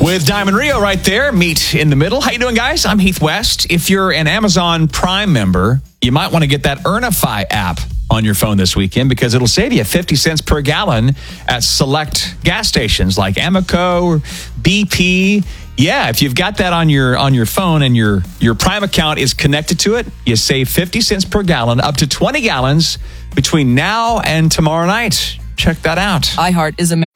With Diamond Rio right there, meet in the middle. How you doing, guys? I'm Heath West. If you're an Amazon Prime member, you might want to get that Earnify app on your phone this weekend because it'll save you 50 cents per gallon at select gas stations like Amoco or BP. Yeah, if you've got that on your phone and your Prime account is connected to it, you save 50 cents per gallon, up to 20 gallons between now and tomorrow night. Check that out. iHeart is a